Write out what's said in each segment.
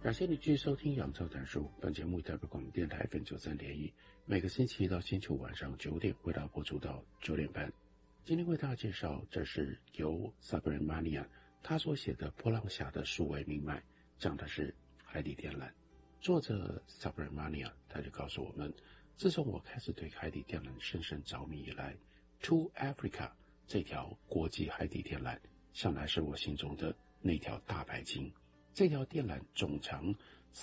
感谢你继续收听杨照谈书，本节目以台北广播电台 FM93.1，每个星期一到星期五晚上9点为大家播出到9点半。今天为大家介绍，这是由 Subramanian 他所写的《波浪峡的数位命脉》，讲的是海底电缆。作者 Subramanian 他就告诉我们，自从我开始对海底电缆深深着迷以来， To Africa 这条国际海底电缆向来是我心中的那条大白鲸。这条电缆总长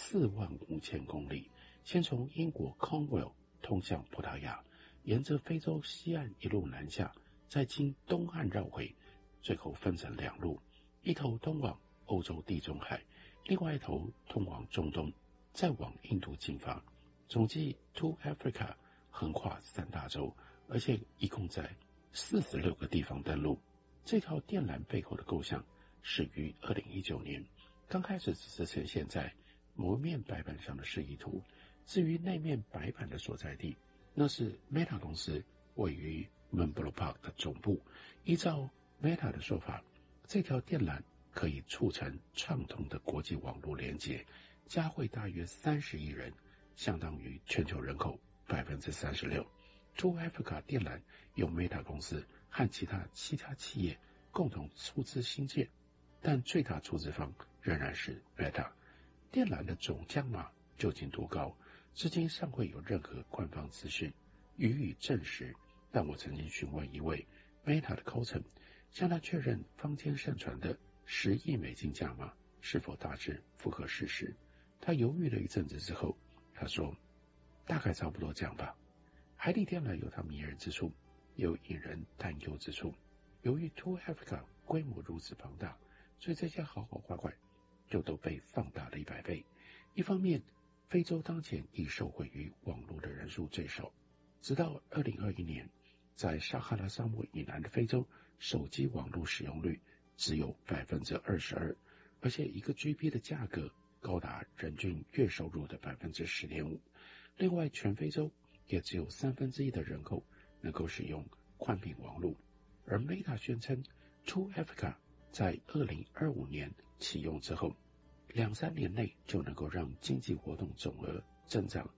45000公里，先从英国 Cornwall 通向葡萄牙，沿着非洲西岸一路南下，再经东岸绕回，最后分成两路，一头通往欧洲地中海，另外一头通往中东，再往印度进发。总计 To Africa 横跨3大洲，而且一共在46个地方登陆。这条电缆背后的构想始于2019年，刚开始只是呈现在某面白板上的示意图，至于那面白板的所在地，那是 Meta 公司位于 Menlo Park 的总部。依照 Meta 的说法，这条电缆可以促成畅通的国际网络连接，加惠大约30亿人，相当于全球人口 36%。 To Africa 电缆由 Meta 公司和其他7家企业共同出资兴建，但最大出资方仍然是 Meta。 电缆的总降码究竟多高，至今尚未有任何官方资讯予以证实，但我曾经询问一位 Meta 的高层，向他确认坊间盛传的10亿美金价码是否大致符合事实。他犹豫了一阵子之后，他说大概差不多这样吧。海底电缆有它迷人之处，有引人担忧之处。由于 To Africa 规模如此庞大，所以这些好好坏坏就都被放大了100倍。一方面，非洲当前已受惠于网络的人数最少，直到2021年，在撒哈拉沙漠以南的非洲，手机网络使用率只有 22%， 而且1个 GB 的价格高达人均月收入的 10.5%。 另外，全非洲也只有1/3的人口能够使用宽频网络，而 Meta 宣称 To Africa 在2025年启用之后，2-3年内就能够让经济活动总额增长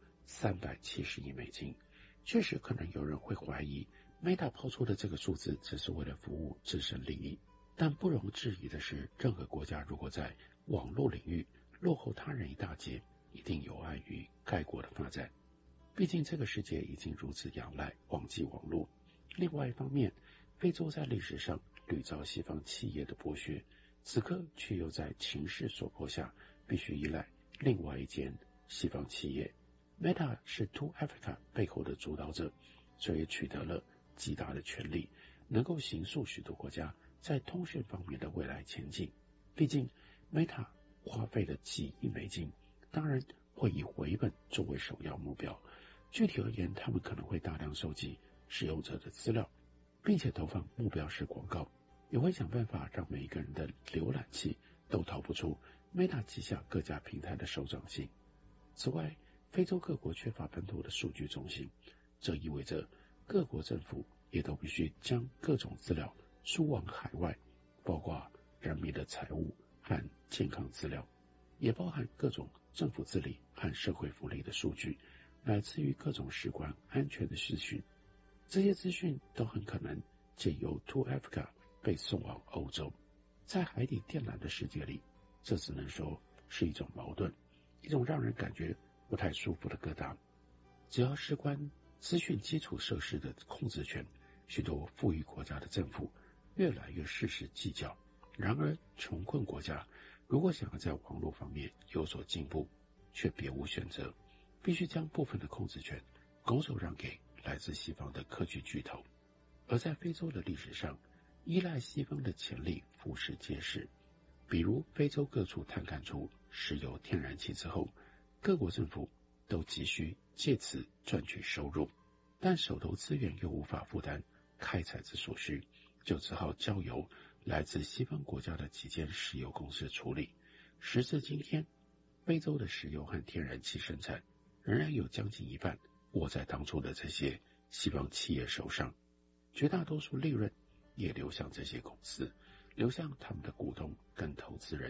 370亿美金。确实可能有人会怀疑 Meta 抛出的这个数字只是为了服务自身利益，但不容置疑的是，任何国家如果在网络领域落后他人一大截，一定有碍于该国的发展。毕竟这个世界已经如此仰赖网际网络。另外一方面，非洲在历史上屡遭西方企业的剥削，此刻却又在情势所迫下必须依赖另外一间西方企业。 Meta 是 To Africa 背后的主导者，所以取得了极大的权力，能够形塑许多国家在通讯方面的未来前进。毕竟 Meta 花费了几亿美金，当然会以回本作为首要目标。具体而言，他们可能会大量收集使用者的资料，并且投放目标式广告，也会想办法让每一个人的浏览器都逃不出 Meta 旗下各家平台的手掌心。此外，非洲各国缺乏本土的数据中心，这意味着各国政府也都必须将各种资料输往海外，包括人民的财务和健康资料，也包含各种政府治理和社会福利的数据，乃至于各种事关安全的资讯。这些资讯都很可能借由 To Africa 被送往欧洲。在海底电缆的世界里，这只能说是一种矛盾，一种让人感觉不太舒服的疙瘩。只要事关资讯基础设施的控制权，许多富裕国家的政府越来越事事计较。然而穷困国家如果想要在网络方面有所进步，却别无选择，必须将部分的控制权拱手让给来自西方的科技巨头。而在非洲的历史上，依赖西方的潜力俯拾皆是。比如非洲各处探勘出石油天然气之后，各国政府都急需借此赚取收入，但手头资源又无法负担开采之所需，就只好交由来自西方国家的几间石油公司处理。时至今天，非洲的石油和天然气生产仍然有将近一半握在当初的这些西方企业手上，绝大多数利润也流向这些公司，流向他们的股东跟投资人。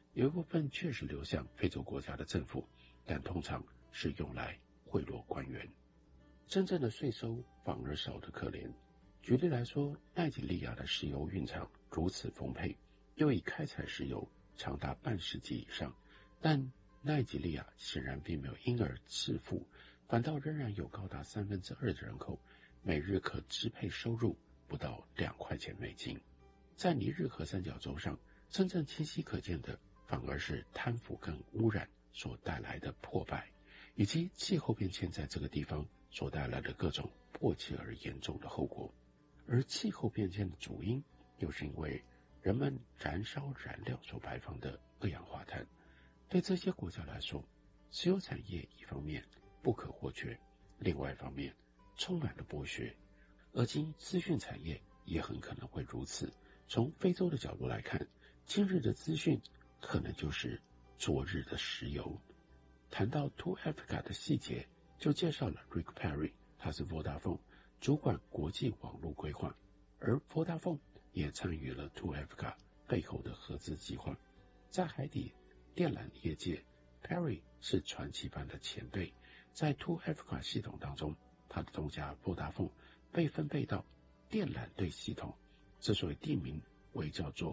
有一部分确实流向非洲国家的政府，但通常是用来贿赂官员。真正的税收反而少得可怜。举例来说，奈及利亚的石油蕴藏如此丰沛，又已开采石油长达半世纪以上，但奈及利亚显然并没有因而致富，反倒仍然有高达2/3的人口每日可支配收入不到2块钱美金。在尼日河三角洲上，真正清晰可见的反而是贪腐跟污染所带来的破败，以及气候变迁在这个地方所带来的各种迫切而严重的后果。而气候变迁的主因又是因为人们燃烧燃料所排放的二氧化碳。对这些国家来说，石油产业一方面不可或缺，另外一方面充满了剥削，而今资讯产业也很可能会如此。从非洲的角度来看，今日的资讯可能就是昨日的石油。谈到 To Africa 的细节，就介绍了 Rick Perry， 他是 Vodafone 主管国际网络规划，而 Vodafone 也参与了 To Africa 背后的合资计划。在海底电缆业界， Perry 是传奇般的前辈。在 To Africa 系统当中，他的东家 Vodafone 被分配到电缆队系统，之所以地名为叫做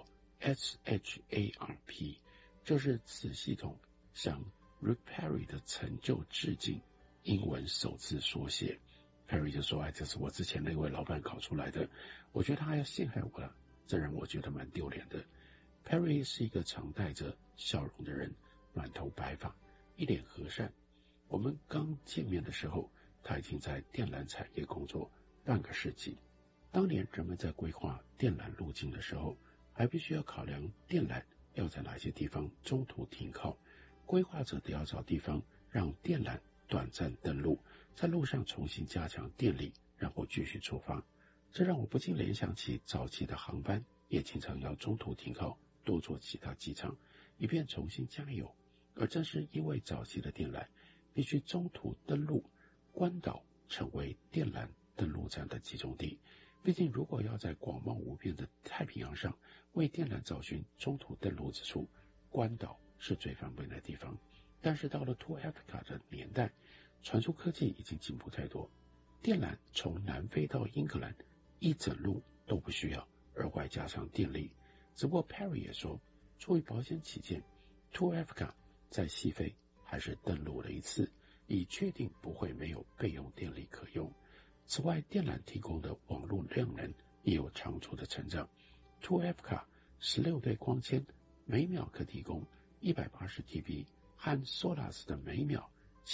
SHARP， 就是此系统向 Rick Perry 的成就致敬，英文首字缩写。 Perry 就说，这是我之前那位老板搞出来的，我觉得他要陷害我了，这让我觉得蛮丢脸的。 Perry 是一个常带着笑容的人，满头白发，一脸和善。我们刚见面的时候，他已经在电缆产业工作半个世纪。当年人们在规划电缆路径的时候，还必须要考量电缆要在哪些地方中途停靠，规划者得要找地方让电缆短暂登陆，在路上重新加强电力，然后继续出发。这让我不禁联想起早期的航班也经常要中途停靠，多做其他机场，以便重新加油。而正是因为早期的电缆必须中途登陆，关岛成为电缆登陆站的集中地。毕竟如果要在广袤无边的太平洋上为电缆找寻中途登陆之处，关岛是最方便的地方。但是到了 To Africa 的年代，传输科技已经进步太多，电缆从南非到英格兰一整路都不需要额外加上电力。只不过 Perry 也说，出于保险起见， To Africa 在西非还是登陆了一次，以确定不会没有备用电力可用。此外，电缆提供的网络量能也有长足的成长。To Africa 16对光纤每秒可提供180 TB， 和 Solas 的每秒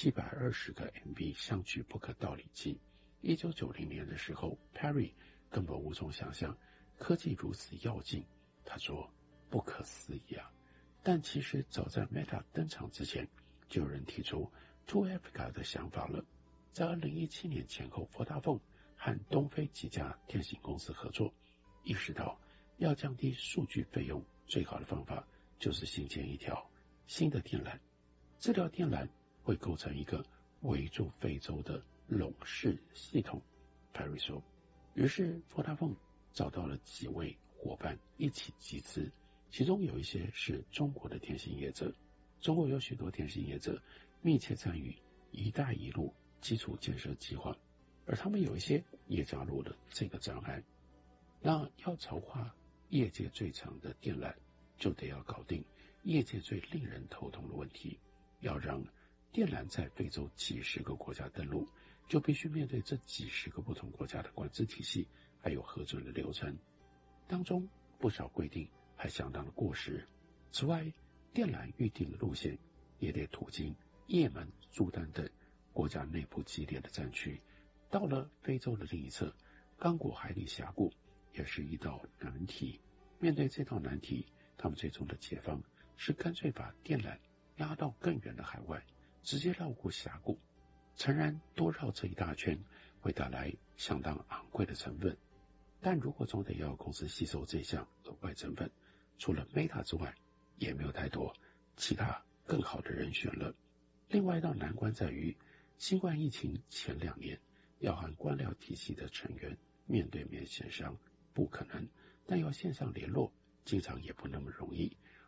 720个 MB 相距不可道理计。1990年的时候， Perry 根本无从想象科技如此要进，他说不可思议啊。但其实早在 Meta 登场之前，就有人提出 To Africa 的想法了。在2017年前后， Vodafone 和东非几家电信公司合作，意识到要降低数据费用，最好的方法就是新建一条新的电缆。这条电缆会构成一个围住非洲的笼式系统， Perry 说。于是 Vodafone 找到了几位伙伴一起集资，其中有一些是中国的电信业者。中国有许多电信业者密切参与一带一路基础建设计划，而他们有一些也加入了这个障碍。那要筹划业界最长的电缆，就得要搞定业界最令人头痛的问题。要让电缆在非洲几十个国家登陆，就必须面对这几十个不同国家的管制体系，还有核准的流程。当中不少规定还相当的过时。此外，电缆预定的路线也得途经也门、苏丹等国家内部激烈的战区。到了非洲的另一侧，刚果海底峡谷也是一道难题。面对这道难题，他们最终的解方是干脆把电缆拉到更远的海外，直接绕过峡谷。诚然，多绕这一大圈会带来相当昂贵的成本，但如果总得要公司吸收这项额外成本，除了 Meta 之外，也没有太多其他更好的人选了。另外一道难关在于，新冠疫情前2年要和官僚体系的成员面对面协商不可能，但要线上联络经常也不那么容易。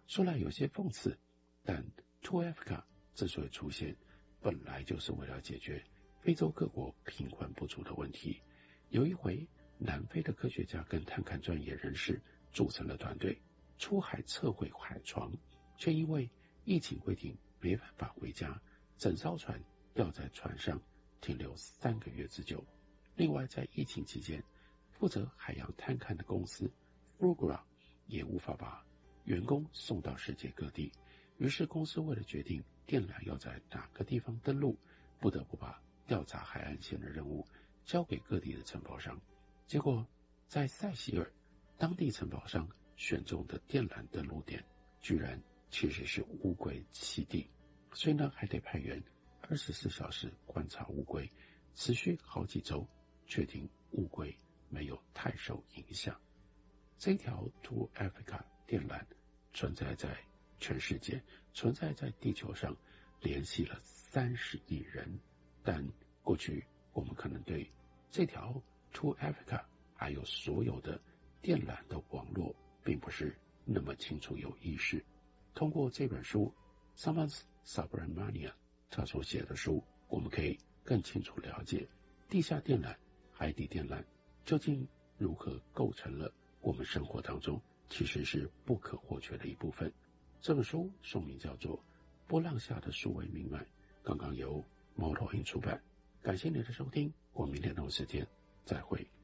说来有些讽刺，但 True Africa 之所以出现，本来就是为了解决非洲各国贫困不足的问题。有一回，南非的科学家跟探勘专业人士组成了团队，出海测绘海床，却因为疫情规定没办法回家，整艘船要在船上停留3个月之久。另外，在疫情期间，负责海洋探勘的公司 Frugura 也无法把员工送到世界各地，于是公司为了决定电缆要在哪个地方登陆，不得不把调查海岸线的任务交给各地的承包商。结果在塞西尔，当地承包商选中的电缆登陆点居然其实是乌龟栖地，所以呢还得派员24小时观察乌龟，持续好几周，确定乌龟没有太受影响。这条 To Africa 电缆存在在全世界，存在在地球上，联系了30亿人。但过去我们可能对这条 To Africa 还有所有的电缆的网络并不是那么清楚有意识。通过这本书 Saman Subramanian 他所写的书，我们可以更清楚了解地下电缆、海底电缆究竟如何构成了我们生活当中其实是不可或缺的一部分。这本书书名叫做《波浪下的数位命脉》，刚刚由猫头鹰出版。感谢你的收听，我们明天同一时间再会。